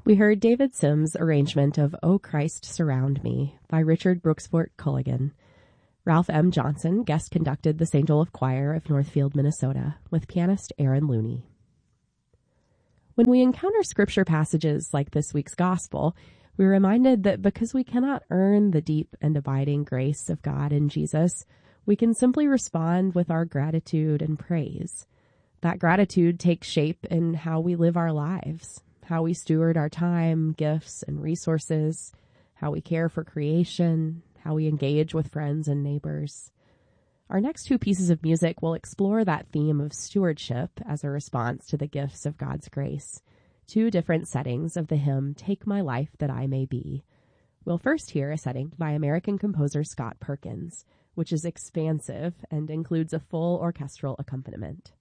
We heard David Sims' arrangement of O Christ Surround Me by Richard Brooksfort Culligan. Ralph M. Johnson guest conducted the St. Olaf Choir of Northfield, Minnesota, with pianist Aaron Looney. When we encounter scripture passages like this week's gospel, we're reminded that because we cannot earn the deep and abiding grace of God in Jesus, we can simply respond with our gratitude and praise. That gratitude takes shape in how we live our lives, how we steward our time, gifts, and resources, how we care for creation, how we engage with friends and neighbors. Our next two pieces of music will explore that theme of stewardship as a response to the gifts of God's grace, two different settings of the hymn, Take My Life That I May Be. We'll first hear a setting by American composer Scott Perkins, which is expansive and includes a full orchestral accompaniment.